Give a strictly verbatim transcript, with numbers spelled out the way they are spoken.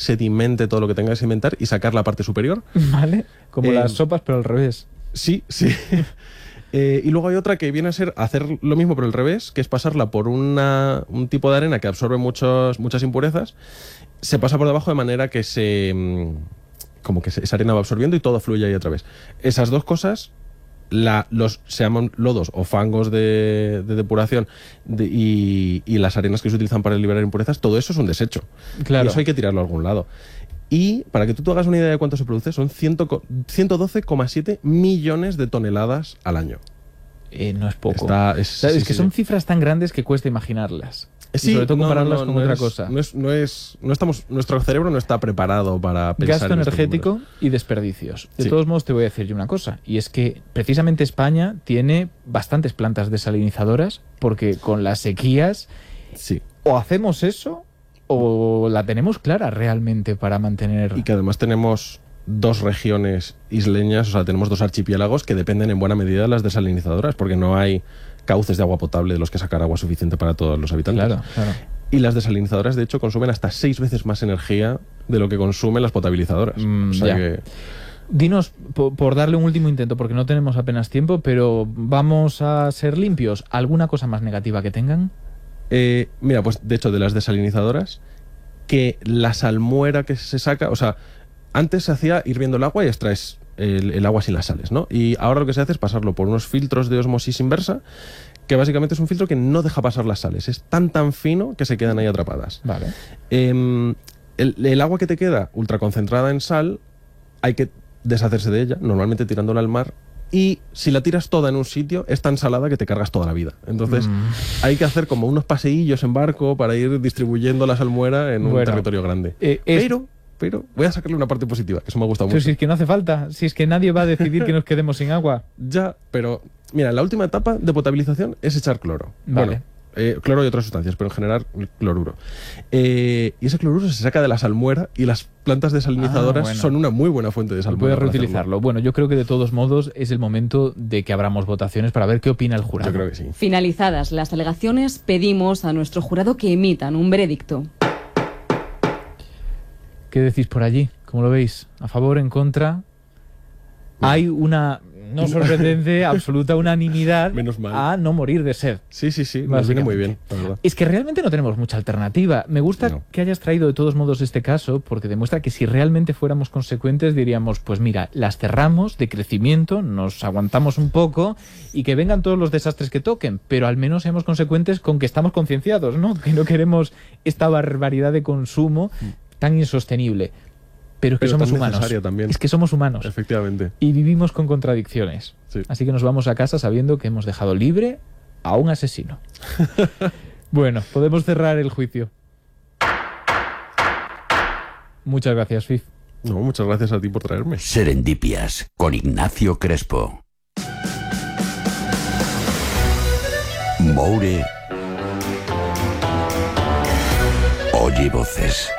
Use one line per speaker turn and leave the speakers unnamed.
sedimente todo lo que tenga que sedimentar y sacar la parte superior.
Vale, como eh, las sopas, pero al revés.
Sí, sí. eh, y luego hay otra que viene a ser hacer lo mismo pero al revés, que es pasarla por una, un tipo de arena que absorbe muchos, muchas impurezas, se pasa por debajo de manera que se... como que esa arena va absorbiendo y todo fluye ahí a través. Esas dos cosas... La, los se llaman lodos o fangos de, de depuración de, y, y las arenas que se utilizan para liberar impurezas, todo eso es un desecho.
Claro.
Y eso hay que tirarlo a algún lado. Y para que tú te hagas una idea de cuánto se produce, son ciento doce coma siete millones de toneladas al año.
Eh, no es poco.
Está, es,
¿Sabes?
sí,
Es que
sí,
son
sí.
cifras tan grandes que cuesta imaginarlas.
Sí,
y sobre todo compararlas
no, no,
con
no
otra
es,
cosa.
No es, no es, no estamos, nuestro cerebro no está preparado para pensar
Gasto
en
energético y desperdicios. De
sí.
todos modos, te voy a decir yo una cosa, y es que precisamente España tiene bastantes plantas desalinizadoras, porque con las sequías
sí.
o hacemos eso o la tenemos clara realmente para mantener...
Y que además tenemos dos regiones isleñas, o sea, tenemos dos archipiélagos que dependen en buena medida de las desalinizadoras, porque no hay cauces de agua potable de los que sacar agua suficiente para todos los habitantes.
Claro, claro.
Y las desalinizadoras, de hecho, consumen hasta seis veces más energía de lo que consumen las potabilizadoras.
Mm,
o sea
ya.
que...
Dinos, por, por darle un último intento, porque no tenemos apenas tiempo, pero vamos a ser limpios. ¿Alguna cosa más negativa que tengan?
Eh, mira, pues de hecho, de las desalinizadoras, que la salmuera que se saca, o sea, antes se hacía hirviendo el agua y extraes el, el agua sin las sales, ¿no? Y ahora lo que se hace es pasarlo por unos filtros de osmosis inversa, que básicamente es un filtro que no deja pasar las sales. Es tan tan fino que se quedan ahí atrapadas.
Vale.
Eh, el, el agua que te queda ultraconcentrada en sal, hay que deshacerse de ella, normalmente tirándola al mar, y si la tiras toda en un sitio, es tan salada que te cargas toda la vida. Entonces, mm. hay que hacer como unos paseillos en barco para ir distribuyendo la salmuera en un bueno, territorio grande.
Eh, es...
Pero... Pero voy a sacarle una parte positiva, que eso me ha gustado
pero
mucho.
Si es que no hace falta, si es que nadie va a decidir que nos quedemos sin agua.
Ya, pero mira, la última etapa de potabilización es echar cloro.
Vale.
Bueno, eh, cloro y otras sustancias, pero en general cloruro. Eh, y ese cloruro se saca de la salmuera y las plantas desalinizadoras ah, bueno. son una muy buena fuente de salmuera.
Puedes reutilizarlo. Bueno, yo creo que de todos modos es el momento de que abramos votaciones para ver qué opina el jurado.
Yo creo que sí.
Finalizadas las alegaciones, pedimos a nuestro jurado que emitan un veredicto.
¿Qué decís por allí? ¿Cómo lo veis? ¿A favor, en contra? No. Hay una, no sorprendente, absoluta unanimidad
Menos mal.
a no morir de sed.
Sí, sí, sí, nos viene muy bien, la verdad.
Es que realmente no tenemos mucha alternativa. Me gusta
no.
que hayas traído de todos modos este caso, porque demuestra que si realmente fuéramos consecuentes diríamos, pues mira, las cerramos de crecimiento, nos aguantamos un poco y que vengan todos los desastres que toquen, pero al menos seamos consecuentes con que estamos concienciados, ¿no? Que no queremos esta barbaridad de consumo tan insostenible. Pero es que
Pero
somos
tan
humanos.
necesaria también.
Es que somos humanos.
Efectivamente.
Y vivimos con contradicciones.
Sí.
Así que nos vamos a casa sabiendo que hemos dejado libre a un asesino. Bueno, podemos cerrar el juicio. Muchas gracias, Fif.
No, muchas gracias a ti por traerme.
Serendipias, con Ignacio Crespo. Moure oye voces.